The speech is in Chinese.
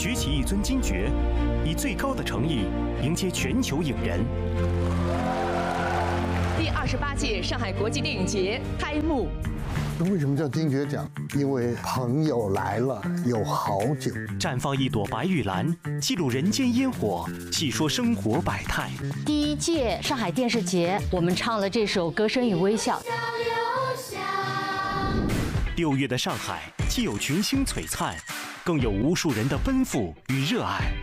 举起一尊金爵，以最高的诚意迎接全球影人。 第28届上海国际电影节开幕。 为什么叫金爵奖？因为朋友来了，有好酒。 绽放一朵白玉兰，记录人间烟火，细说生活百态。 第1届上海电视节，我们唱了这首《歌声与微笑》。 6月的上海，既有群星璀璨，更有无数人的奔赴与热爱。